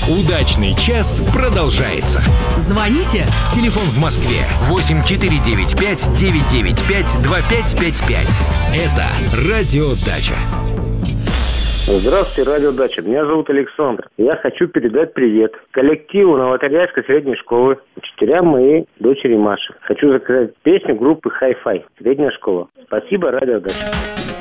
Удачный час продолжается. Звоните. Телефон в Москве 8495-995-2555. Это Радио Дача. Здравствуйте, Радио Дача. Меня зовут Александр. Я хочу передать привет коллективу Новоторяйской средней школы, учителям моей дочери Маши. Хочу заказать песню группы Hi-Fi. Средняя школа. Спасибо, Радио Дача.